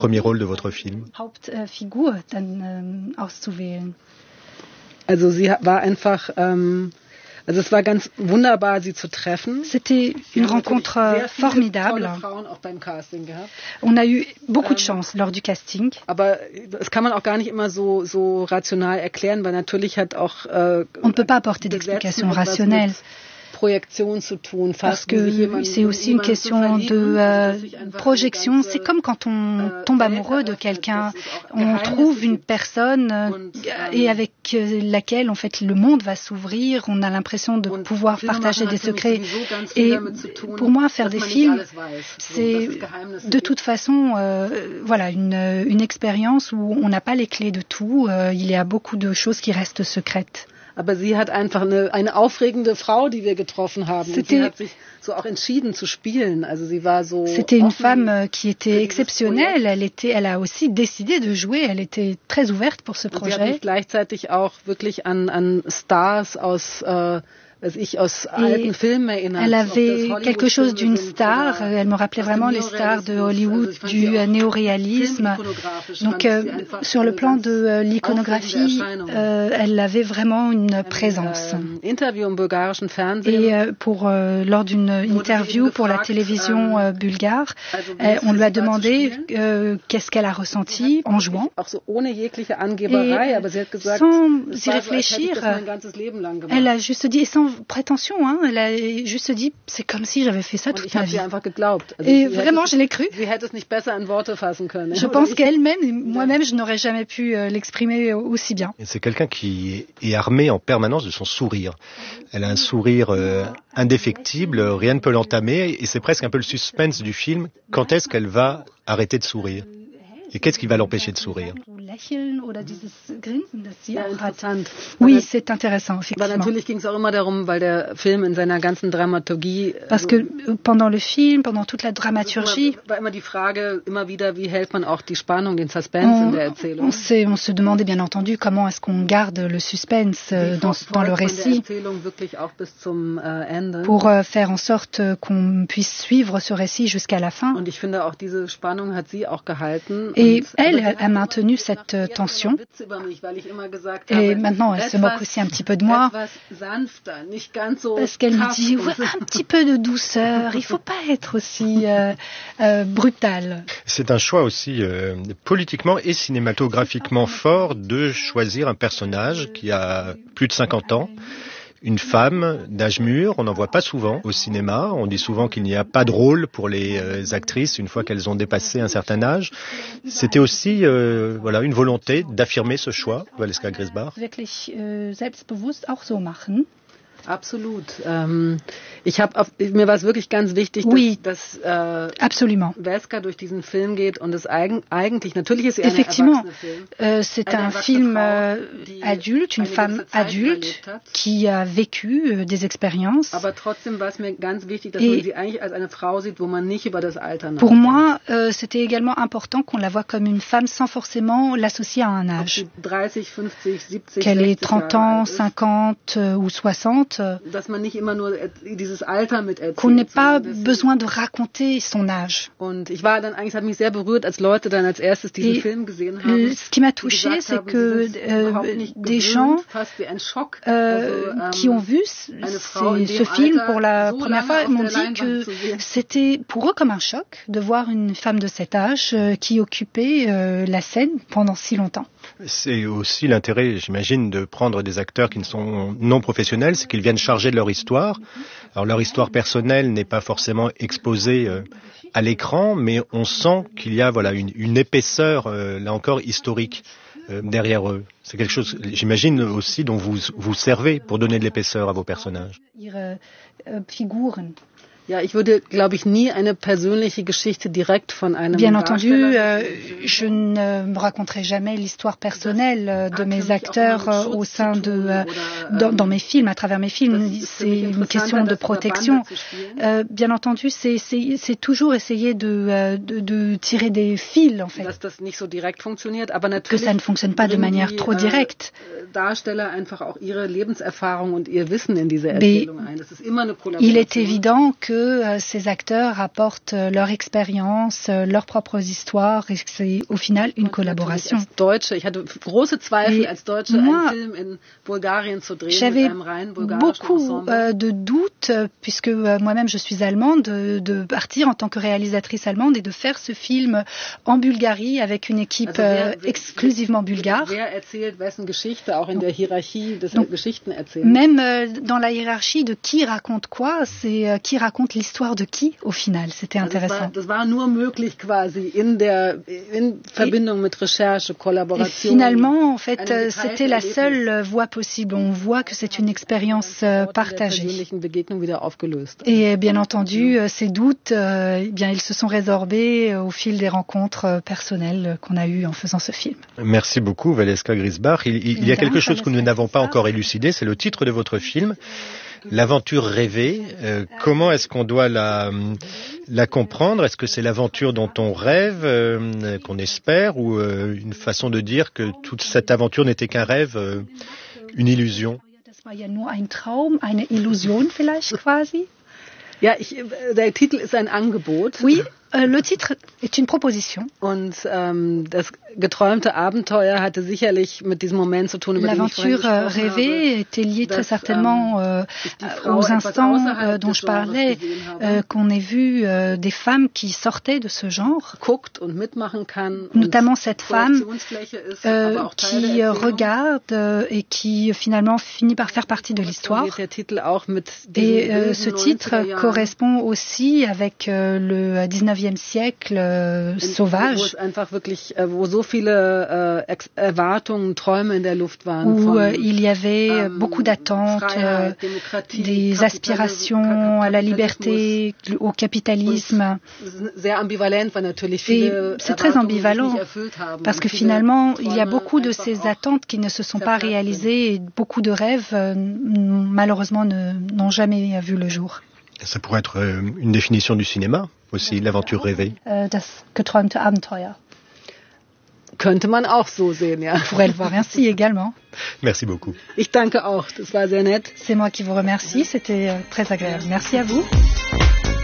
premier rôle de votre film? Hauptfigur dann auszuwählen. Also sie war einfach, also es war ganz wunderbar, sie zu treffen. C'était une rencontre formidable. Frauen auch beim Casting gehabt. On a eu beaucoup de chance lors du casting. Aber das kann man auch gar nicht immer so rational erklären, weil natürlich hat auch on ne peut pas apporter d'explication rationnelle. Projektion zu tun, parce que c'est aussi une question de projection. C'est comme quand on tombe amoureux de quelqu'un, on trouve une personne et avec laquelle en fait le monde va s'ouvrir. On a l'impression de pouvoir partager des secrets. Et pour moi, faire des films, c'est de toute façon, voilà, une expérience où on n'a pas les clés de tout. Il y a beaucoup de choses qui restent secrètes. Aber sie hat einfach eine aufregende Frau, die wir getroffen haben. Und sie hat sich so auch entschieden zu spielen. Also sie war so. C'était une femme qui était exceptionnelle. Elle a aussi décidé de jouer. Elle était très ouverte pour ce projet. Sie hat mich gleichzeitig auch wirklich an Stars aus alten Filmen erinnert. Elle avait quelque chose d'une star. Elle me rappelait vraiment les stars de Hollywood, du néoréalisme. Donc, sur le plan de l'iconographie, elle avait vraiment une présence. Et lors d'une interview pour la télévision bulgare, on lui a demandé qu'est-ce qu'elle a ressenti en jouant. Et sans y réfléchir, elle a juste dit, et sans prétention, hein, elle a juste dit, c'est comme si j'avais fait ça toute ma vie. Et vraiment, je l'ai cru. Je pense qu'elle-même, et moi-même, je n'aurais jamais pu l'exprimer aussi bien. Et c'est quelqu'un qui est armé en permanence de son sourire. Elle a un sourire indéfectible, rien ne peut l'entamer, et c'est presque un peu le suspense du film. Quand est-ce qu'elle va arrêter de sourire ? Et qu'est-ce qui va l'empêcher de sourire ? Oui, c'est intéressant, effectivement. Parce que pendant le film, pendant toute la dramaturgie, on se demandait bien entendu comment est-ce qu'on garde le suspense dans le récit pour faire en sorte qu'on puisse suivre ce récit jusqu'à la fin. Et elle a maintenu cette tension. Et maintenant, elle se moque aussi un petit peu de moi. Parce qu'elle me dit, ouais, un petit peu de douceur, il ne faut pas être aussi brutal. C'est un choix aussi politiquement et cinématographiquement fort de choisir un personnage qui a plus de 50 ans. Une femme d'âge mûr, on n'en voit pas souvent au cinéma. On dit souvent qu'il n'y a pas de rôle pour les actrices une fois qu'elles ont dépassé un certain âge. C'était aussi une volonté d'affirmer ce choix, Valeska Grisbach. Wirklich selbstbewusst auch so machen. Absolut. Mir war es wirklich ganz wichtig, dass Valeska durch diesen Film geht und es eigentlich, natürlich ist sie eine erwachsene Film. C'est un film adulte, une femme adulte qui a vécu des expériences. Aber trotzdem war es mir ganz wichtig, dass man sie eigentlich als eine Frau sieht, wo man nicht über das Alter nachdenkt. Pour moi, c'était également important qu'on la voit comme une femme sans forcément l'associer à un âge. 30, 50, 70, qu'elle ait 30 ans, 50 ou 60. Qu'on n'ait pas besoin de raconter son âge. Ce qui m'a touchée, c'est que des gens qui ont vu ce film pour la première fois m'ont dit que c'était pour eux comme un choc de voir une femme de cet âge qui occupait la scène pendant si longtemps. C'est aussi l'intérêt, j'imagine, de prendre des acteurs qui ne sont non professionnels, c'est qu'ils viennent charger de leur histoire. Alors leur histoire personnelle n'est pas forcément exposée à l'écran, mais on sent qu'il y a une épaisseur, là encore, historique derrière eux. C'est quelque chose, j'imagine, aussi dont vous servez pour donner de l'épaisseur à vos personnages. Ja, ich würde, glaube ich, nie eine persönliche Geschichte direkt von einem Bien entendu, je ne me raconterai jamais l'histoire personnelle de mes acteurs au sein dans mes films, à travers mes films. C'est une question de protection. Bien entendu, c'est toujours essayer de tirer des fils, en fait. Que ça ne fonctionne pas de manière trop directe. Mais il est évident que que ces acteurs apportent leur expérience, leurs propres histoires et c'est au final une collaboration. J'avais beaucoup de doutes, puisque moi-même je suis allemande, de partir en tant que réalisatrice allemande et de faire ce film en Bulgarie avec une équipe exclusivement bulgare. Donc, même dans la hiérarchie de qui raconte quoi, c'est qui raconte l'histoire de qui au final. C'était intéressant. Et finalement, en fait, c'était la seule voie possible. On voit que c'est une expérience partagée. Et bien entendu, ces doutes, bien, ils se sont résorbés au fil des rencontres personnelles qu'on a eues en faisant ce film. Merci beaucoup, Valeska Grisbach. Il y a quelque chose que nous n'avons pas encore élucidé, c'est le titre de votre film, L'aventure rêvée. Comment est-ce qu'on doit la comprendre? Est-ce que c'est l'aventure dont on rêve, qu'on espère, ou une façon de dire que toute cette aventure n'était qu'un rêve, une illusion? Das war ja nur ein Traum, eine Illusion vielleicht quasi. Ja, der Titel ist ein Angebot. Oui, le titre est une proposition. Und das geträumte Abenteuer hatte sicherlich mit diesem Moment zu tun, über den ich vorhin gesprochen habe. L'aventure rêvée était liée très certainement aux instants dont je parlais, qu'on ait vu des femmes qui sortaient de ce genre, notamment cette femme qui regarde et qui finalement finit par faire partie de l'histoire. Et ce titre correspond aussi avec le 19e siècle sauvage, où il y avait beaucoup d'attentes, des aspirations à la liberté, au capitalisme. Et c'est très ambivalent parce que finalement, il y a beaucoup de ces attentes qui ne se sont pas réalisées et beaucoup de rêves, malheureusement, n'ont jamais vu le jour. Ça pourrait être une définition du cinéma aussi, l'aventure rêvée. Das geträumte Abenteuer. Könnte man auch so sehen, ja. On pourrait le voir ainsi également. Merci beaucoup. Ich danke auch, das war sehr nett. C'est moi qui vous remercie, c'était très agréable. Merci à vous.